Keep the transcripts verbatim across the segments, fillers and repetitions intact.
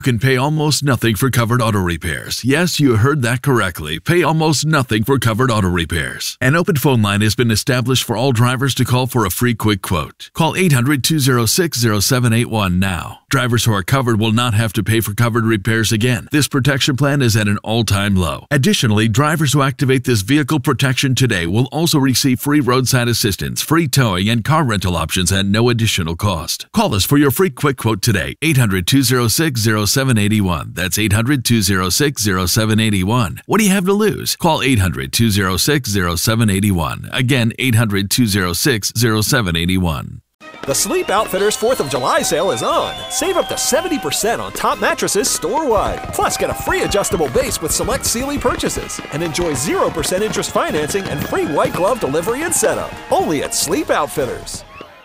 You can pay almost nothing for covered auto repairs. Yes, you heard that correctly. Pay almost nothing for covered auto repairs. An open phone line has been established for all drivers to call for a free quick quote. Call eight hundred, two oh six, oh seven eight one now. Drivers who are covered will not have to pay for covered repairs again. This protection plan is at an all-time low. Additionally, drivers who activate this vehicle protection today will also receive free roadside assistance, free towing, and car rental options at no additional cost. Call us for your free quick quote today. eight hundred, two oh six, oh seven eight one. That's eight hundred, two oh six, oh seven eight one. What do you have to lose? Call eight hundred, two oh six, oh seven eight one. Again, eight hundred, two oh six, oh seven eight one. The Sleep Outfitters fourth of July sale is on. Save up to seventy percent on top mattresses store-wide. Plus, get a free adjustable base with select Sealy purchases. And enjoy zero percent interest financing and free white glove delivery and setup. Only at Sleep Outfitters.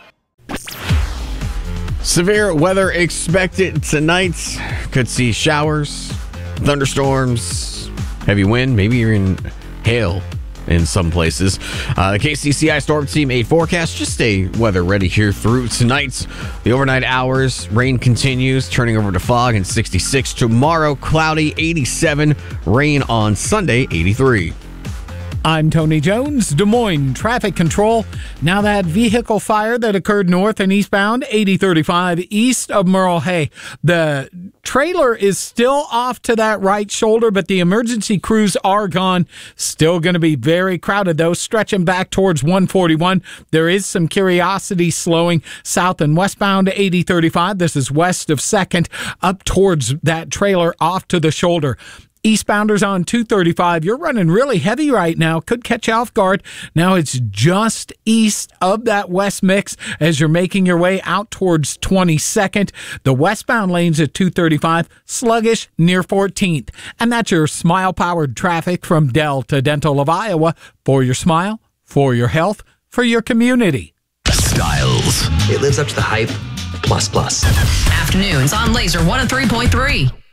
Severe weather expected tonight. Could see showers, thunderstorms, heavy wind, maybe even hail in some places. Uh, the K C C I Storm Team eight forecast. Just stay weather ready here through tonight. The overnight hours, rain continues, turning over to fog and sixty-six. Tomorrow, cloudy, eighty-seven. Rain on Sunday, eighty-three. I'm Tony Jones, Des Moines Traffic Control. Now that vehicle fire that occurred north and eastbound, eighty thirty-five east of Merle Hay. The trailer is still off to that right shoulder, but the emergency crews are gone. Still going to be very crowded, though, stretching back towards one forty-one. There is some curiosity slowing south and westbound eighty thirty-five. This is west of second, up towards that trailer off to the shoulder. Eastbounders on two thirty-five, you're running really heavy right now. Could catch you off guard. Now it's just east of that west mix as you're making your way out towards twenty-second. The westbound lanes at two thirty-five, sluggish near fourteenth. And that's your smile-powered traffic from Delta Dental of Iowa. For your smile, for your health, for your community. Styles. It lives up to the hype. Plus, plus. Afternoons on Laser one oh three point three.